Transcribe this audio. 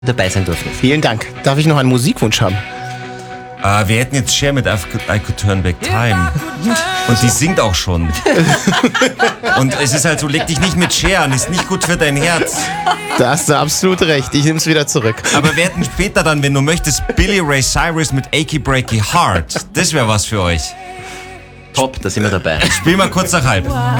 dabei sein durften. Vielen Dank. Darf ich noch einen Musikwunsch haben? Wir hätten jetzt Cher mit I Could Turn Back Time. Und die singt auch schon. Und es ist halt so, leg dich nicht mit Cher an, ist nicht gut für dein Herz. Da hast du absolut recht. Ich nehme es wieder zurück. Aber wir hätten später dann, wenn du möchtest, Billy Ray Cyrus mit Achy Breaky Heart. Das wäre was für euch. Top, da sind wir dabei. Spiel mal kurz nach halb.